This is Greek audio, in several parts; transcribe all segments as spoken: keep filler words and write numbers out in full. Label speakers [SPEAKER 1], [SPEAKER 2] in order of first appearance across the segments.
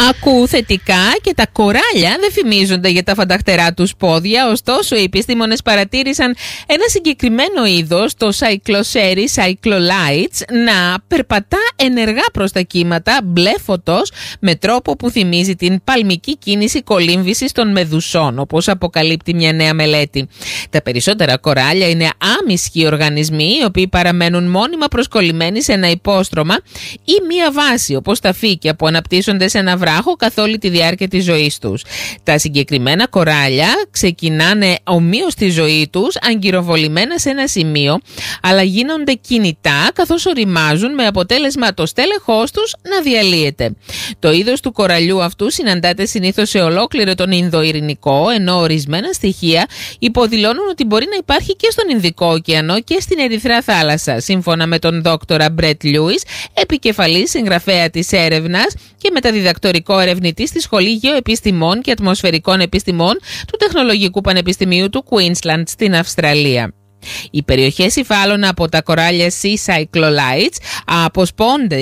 [SPEAKER 1] Ακού θετικά και τα κοράλια δεν φημίζονται για τα φανταχτερά τους πόδια, ωστόσο οι επιστήμονες παρατήρησαν ένα συγκεκριμένο είδος, το Cycloceres cyclolites, να περπατά ενεργά προς τα κύματα μπλε φωτός με τρόπο που θυμίζει την παλμική κίνηση κολύμβησης των μεδουσών, όπως αποκαλύπτει μια νέα μελέτη. Τα περισσότερα κοράλια είναι άμυσχοι οργανισμοί, οι οποίοι παραμένουν μόνιμα προσκολλημένοι σε ένα υπόστρωμα ή μία βάση, όπως τα φύκια που αναπτύσσονται σε ένα βράχο καθ' όλη τη διάρκεια της ζωής τους. Τα συγκεκριμένα κοράλια ξεκινάνε ομοίως τη ζωή τους αγκυροβολημένα σε ένα σημείο, αλλά γίνονται κινητά καθώς οριμάζουν, με αποτέλεσμα το στέλεχός τους να διαλύεται. Το είδος του κοραλιού αυτού συναντάται συνήθως σε ολόκληρο τον Ινδοειρηνικό, ενώ ορισμένα στοιχεία υποδηλώνουν ότι μπορεί να υπάρχει και στον Ινδικό ωκεανό και στην Ερυθρά θάλασσα, σύμφωνα με τον δόκτορα Μπρετ Λιούις, επικεφαλής συγγραφέα της έρευνας και μεταδιδακτορικό ερευνητή στη Σχολή Γεωεπιστημών και Ατμοσφαιρικών Επιστημών του Τεχνολογικού Πανεπιστημίου του Queensland στην Αυστραλία. Οι περιοχές υφάλων από τα κοράλια Sea Cyclolites αποσπώνται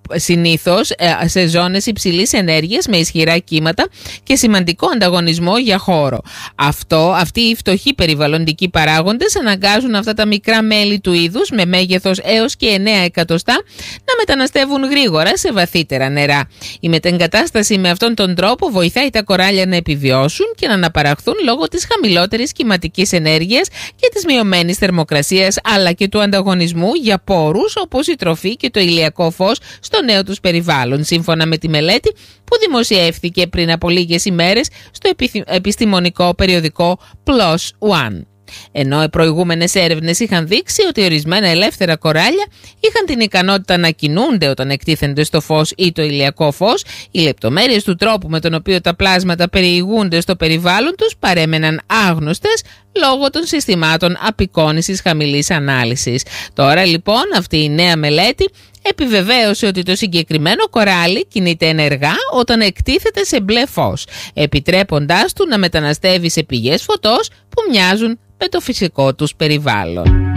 [SPEAKER 1] συνήθως σε ζώνες υψηλής ενέργειας με ισχυρά κύματα και σημαντικό ανταγωνισμό για χώρο. Αυτό, αυτοί οι φτωχοί περιβαλλοντικοί παράγοντες αναγκάζουν αυτά τα μικρά μέλη του είδους με μέγεθος έως και εννέα εκατοστά να μεταναστεύουν γρήγορα σε βαθύτερα νερά. Η μετεγκατάσταση με αυτόν τον τρόπο βοηθάει τα κοράλια να επιβιώσουν και να αναπαραχθούν λόγω της χαμηλότερης κυματικής ενέργειας και της μειωμένης θερμοκρασίας, αλλά και του ανταγωνισμού για πόρους όπως η τροφή και το ηλιακό φως στο νέο τους περιβάλλον, σύμφωνα με τη μελέτη που δημοσιεύθηκε πριν από λίγες ημέρες στο επιστημονικό περιοδικό PLOS ONE. Ενώ οι προηγούμενες έρευνες είχαν δείξει ότι ορισμένα ελεύθερα κοράλια είχαν την ικανότητα να κινούνται όταν εκτίθενται στο φως ή το ηλιακό φως, οι λεπτομέρειες του τρόπου με τον οποίο τα πλάσματα περιηγούνται στο περιβάλλον τους παρέμεναν άγνωστες λόγω των συστημάτων απεικόνησης χαμηλής ανάλυσης. Τώρα λοιπόν αυτή η νέα μελέτη επιβεβαίωσε ότι το συγκεκριμένο κοράλι κινείται ενεργά όταν εκτίθεται σε μπλε φως, επιτρέποντάς του να μεταναστεύει σε πηγές φωτός που μοιάζουν με το φυσικό τους περιβάλλον.